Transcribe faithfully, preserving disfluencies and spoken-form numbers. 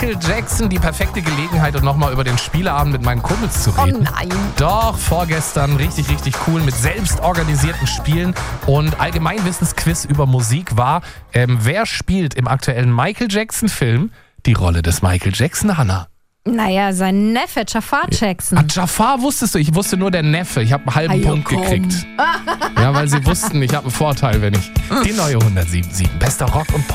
Michael Jackson die perfekte Gelegenheit, um nochmal über den Spieleabend mit meinen Kumpels zu Oh reden. nein. Doch, vorgestern richtig, richtig cool mit selbstorganisierten Spielen und Allgemeinwissensquiz über Musik war, ähm, wer spielt im aktuellen Michael Jackson-Film die Rolle des Michael Jackson, Hannah? Naja, sein Neffe, Jafar Jackson. Ah, Jafar wusstest du, ich wusste nur der Neffe. Ich habe einen halben Ah, ja, Punkt komm. gekriegt. Ja, weil sie wussten, ich habe einen Vorteil, wenn ich die neue hundertsieben Komma sieben. Bester Rock und